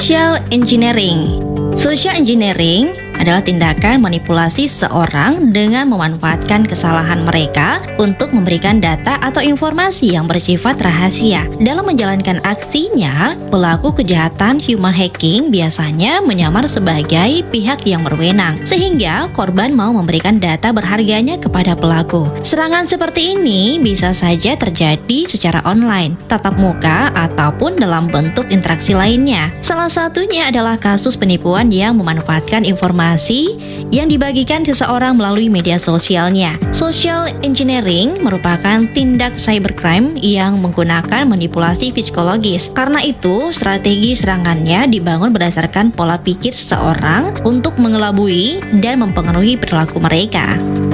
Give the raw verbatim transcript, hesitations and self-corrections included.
Social engineering. Social engineering adalah tindakan manipulasi seseorang dengan memanfaatkan kesalahan mereka untuk memberikan data atau informasi yang bersifat rahasia. Dalam menjalankan aksinya, pelaku kejahatan human hacking biasanya menyamar sebagai pihak yang berwenang, sehingga korban mau memberikan data berharganya kepada pelaku. Serangan seperti ini bisa saja terjadi secara online, tatap muka, ataupun dalam bentuk interaksi lainnya. Salah satunya adalah kasus penipuan yang memanfaatkan informasi yang dibagikan seseorang melalui media sosialnya. Social engineering merupakan tindak cybercrime yang menggunakan manipulasi psikologis. Karena itu, strategi serangannya dibangun berdasarkan pola pikir seseorang untuk mengelabui dan mempengaruhi perilaku mereka.